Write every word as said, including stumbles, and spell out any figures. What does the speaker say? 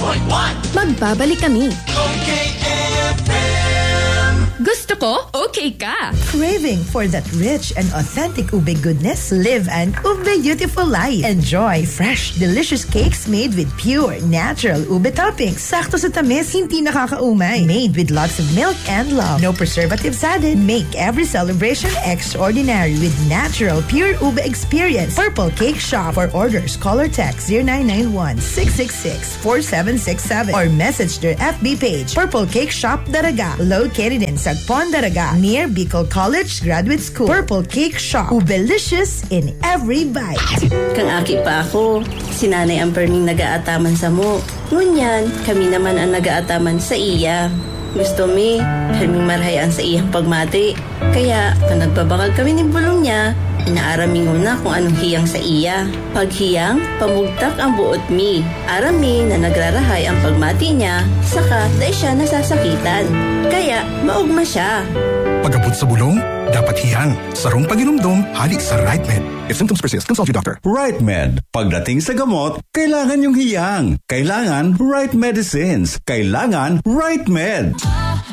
point one. Magbabalik kami. Okay F M. Gusto ko, okay ka. Craving for that rich and authentic ube goodness? Live an ube beautiful life. Enjoy fresh, delicious cakes made with pure, natural ube toppings. Sakto sa tamis, hindi nakakaumay. Made with lots of milk and love. No preservatives added. Make every celebration extraordinary with natural, pure ube experience. Purple Cake Shop. For orders, call or text zero nine nine one, six six six, four seven six seven or message their F B page, Purple Cake Shop Daraga, located in Sagpon, Daraga, near Bicol College Graduate School. Purple Cake Shop, ubelicious in every bite. Kang aki pa ako, si Nanay ang perning nagaataman sa mo. Ngunyan, kami naman ang nagaataman sa iya. Gusto mi, perming marhayan sa iyang pagmati. Kaya, panagbabakag kami ni bulong niya, inaarami na kung anong hiyang sa iya. Pag hiyang, pamugtak ang buot mi. Arami na nagrarahay ang pagmati niya, saka dahil siya nasasakitan. Kaya, maugma siya. Pagabot sa bulong, dapat hiyang. Sarong paginumdum, halik sa RightMed. If symptoms persist, consult your doctor. RightMed. Pagdating sa gamot, kailangan yung hiyang. Kailangan right medicines. Kailangan RightMed.